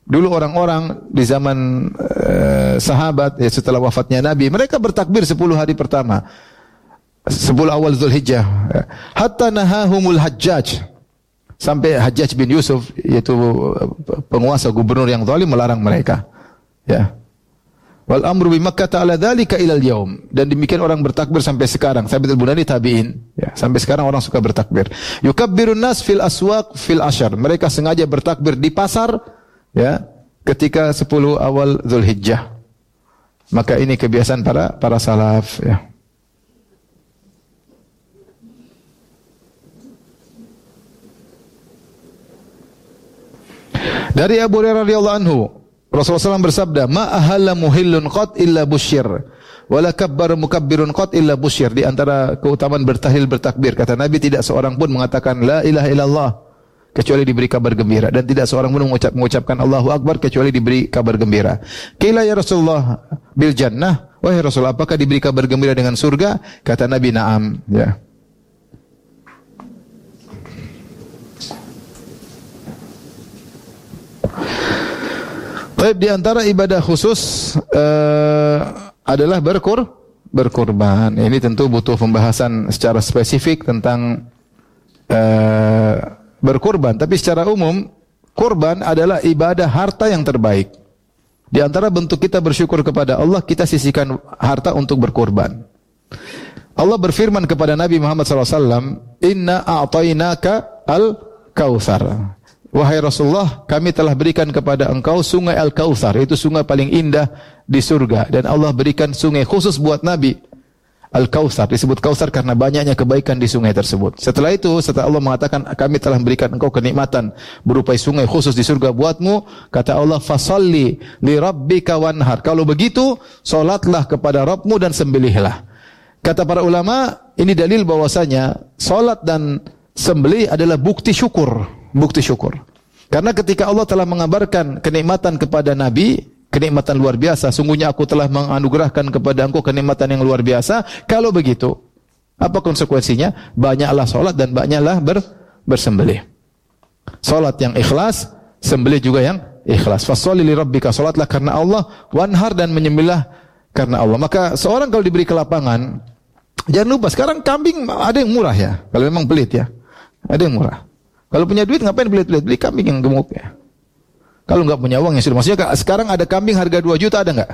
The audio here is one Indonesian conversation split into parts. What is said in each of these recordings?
Dulu orang-orang di zaman sahabat setelah wafatnya Nabi, mereka bertakbir 10 hari pertama. 10 awal Zulhijjah. Hatta nahahumul Hajjaj. Sampai Hajjaj bin Yusuf, yaitu penguasa gubernur yang zalim, melarang mereka. Ya. Wal amru bi Makkah ta'ala dzalika ilal yaum. Dan demikian orang bertakbir sampai sekarang. Sabit al-Bunani tabi'in. Ya, sampai sekarang orang suka bertakbir. Yukabbirun nas fil aswaq fil ashar. Mereka sengaja bertakbir di pasar, ya, ketika 10 awal Zulhijjah. Maka ini kebiasaan para salaf, ya. Dari Abu Hurairah radhiyallahu anhu, Rasulullah SAW bersabda, "Ma ahalla muhillun qat illa busyir, wa la kabbara mukabbirun qat illa busyir." Di antara keutamaan bertahlil bertakbir, kata Nabi, tidak seorang pun mengatakan la ilaha illallah kecuali diberi kabar gembira, dan tidak seorang pun mengucapkan Allahu Akbar kecuali diberi kabar gembira. Qila ya Rasulullah bil jannah, wahai Rasul, apakah diberi kabar gembira dengan surga? Kata Nabi, na'am, ya. Baik, di antara ibadah khusus adalah berkurban. Ini tentu butuh pembahasan secara spesifik tentang berkurban. Tapi secara umum, kurban adalah ibadah harta yang terbaik. Di antara bentuk kita bersyukur kepada Allah, kita sisihkan harta untuk berkurban. Allah berfirman kepada Nabi Muhammad SAW, "Inna a'tainaka al-Kautsar." Wahai Rasulullah, kami telah berikan kepada engkau sungai Al-Kautsar, itu sungai paling indah di surga, dan Allah berikan sungai khusus buat Nabi. Al-Kautsar disebut Kautsar karena banyaknya kebaikan di sungai tersebut. Setelah itu, setelah Allah mengatakan kami telah berikan engkau kenikmatan berupa sungai khusus di surga buatmu, kata Allah, "Fasalli li rabbika wanhar." Kalau begitu, salatlah kepada Rabbmu dan sembelihlah. Kata para ulama, ini dalil bahwasanya salat dan sembelih adalah bukti syukur. Bukti syukur. Karena ketika Allah telah mengabarkan kenikmatan kepada Nabi, kenikmatan luar biasa, sungguhnya aku telah menganugerahkan kepada engkau kenikmatan yang luar biasa. Kalau begitu, apa konsekuensinya? Banyaklah salat dan banyaklah bersembelih. Salat yang ikhlas, sembelih juga yang ikhlas. Fasholli li rabbika, salatlah karena Allah, wanhar, dan menyembelih karena Allah. Maka seorang kalau diberi kelapangan, jangan lupa sekarang kambing ada yang murah ya. Kalau memang pelit ya, ada yang murah. Kalau punya duit ngapain beli kambing yang gemuk ya? Kalau enggak punya uang ya sudah. Maksudnya sekarang ada kambing harga 2 juta ada enggak?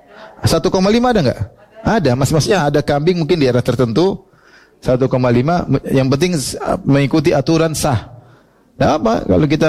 1,5 ada enggak? Ada, maksudnya ada kambing mungkin di daerah tertentu 1,5, yang penting mengikuti aturan sah. Nah, apa?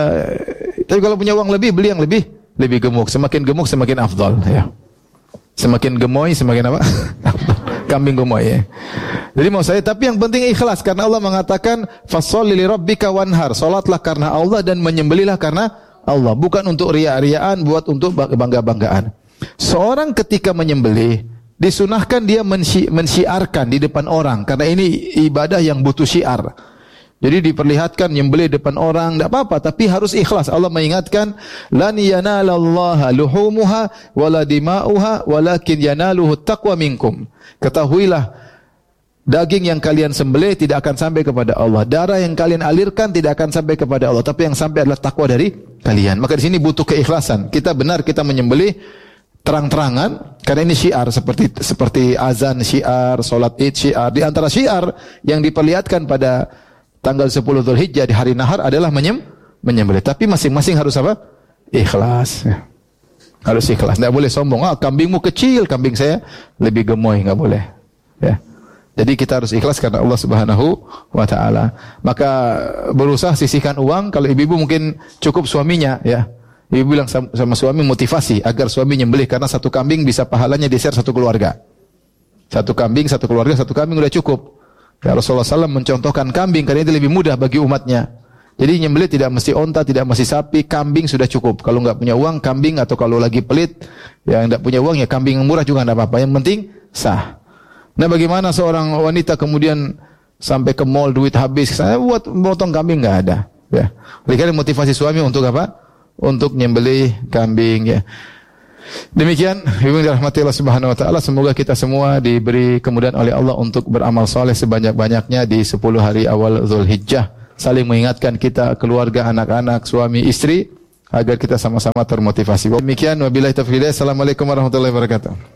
Tapi kalau punya uang lebih, beli yang lebih gemuk. Semakin gemuk semakin afdal ya. Semakin gemoy semakin apa? Kambing gemoy ya. Jadi mau saya, tapi yang penting ikhlas karena Allah mengatakan fasholli li rabbika wanhar, salatlah karena Allah dan menyembelihlah karena Allah, bukan untuk ria-riaan, buat untuk bangga-banggaan. Seorang ketika menyembelih disunahkan dia mensyiarkan di depan orang karena ini ibadah yang butuh syiar. Jadi diperlihatkan menyembelih depan orang enggak apa-apa, tapi harus ikhlas. Allah mengingatkan lan yanalallaha luhumuha wala dima'uha walakin yanaluhu taqwa minkum. Ketahuilah, daging yang kalian sembelih tidak akan sampai kepada Allah. Darah yang kalian alirkan tidak akan sampai kepada Allah. Tapi yang sampai adalah takwa dari kalian. Maka di sini butuh keikhlasan. Kita benar kita menyembelih terang-terangan karena ini syiar seperti azan syiar, salat Id syiar. Di antara syiar yang diperlihatkan pada tanggal 10 Zulhijjah di hari nahar adalah menyembelih. Tapi masing-masing harus apa? Ikhlas. Ya. Harus ikhlas. Tidak boleh sombong. Kambingmu kecil, kambing saya lebih gemoy. Tidak boleh. Ya. Jadi kita harus ikhlas karena Allah Subhanahu wa taala. Maka berusaha sisihkan uang. Kalau ibu-ibu mungkin cukup suaminya ya. Ibu bilang sama suami motivasi agar suami nyembelih karena satu kambing bisa pahalanya di-share satu keluarga. Satu kambing, satu keluarga, satu kambing udah cukup. Ya, Rasulullah SAW mencontohkan kambing karena itu lebih mudah bagi umatnya. Jadi nyembelih tidak mesti onta, tidak mesti sapi, kambing sudah cukup. Kalau enggak punya uang, kambing, atau kalau lagi pelit, yang enggak punya uang ya kambing yang murah juga enggak apa-apa. Yang penting sah. Nah, bagaimana seorang wanita kemudian sampai ke mall duit habis, saya buat potong kambing enggak ada, ya. Oleh karena motivasi suami untuk apa? Untuk nyembelih kambing, ya. Demikian, ibu dirahmati Allah Subhanahu wa taala, semoga kita semua diberi kemudahan oleh Allah untuk beramal saleh sebanyak-banyaknya di 10 hari awal Zulhijjah. Saling mengingatkan kita, keluarga, anak-anak, suami, istri agar kita sama-sama termotivasi. Demikian wabillahi taufiq. Assalamualaikum warahmatullahi wabarakatuh.